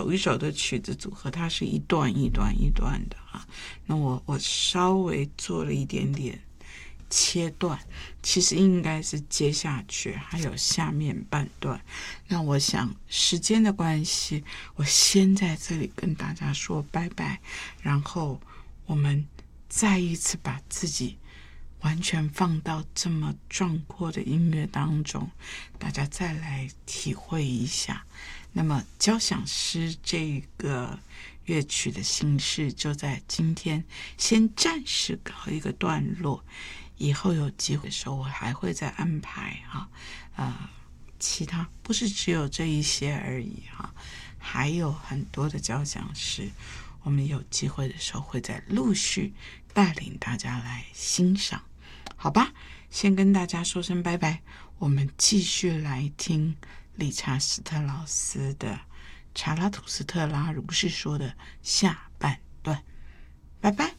首一首的曲子组合，它是一段一段一段的啊。那我稍微做了一点点切断，其实应该是接下去还有下面半段。那我想时间的关系，我先在这里跟大家说拜拜，然后我们再一次把自己完全放到这么壮阔的音乐当中，大家再来体会一下。那么交响诗这个乐曲的形式就在今天先暂时告一个段落，以后有机会的时候我还会再安排其他不是只有这一些而已还有很多的交响诗，我们有机会的时候会再陆续带领大家来欣赏，好吧？先跟大家说声拜拜，我们继续来听理查斯特劳斯的查拉图斯特拉如是说的下半段，拜拜。